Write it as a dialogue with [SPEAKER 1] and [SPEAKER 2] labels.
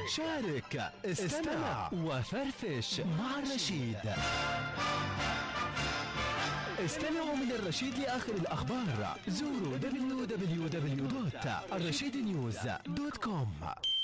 [SPEAKER 1] شارك، استمع وفرفش مع الرشيد. استمعوا من الرشيد لآخر الأخبار. زوروا www.الرشيدنيوز.com.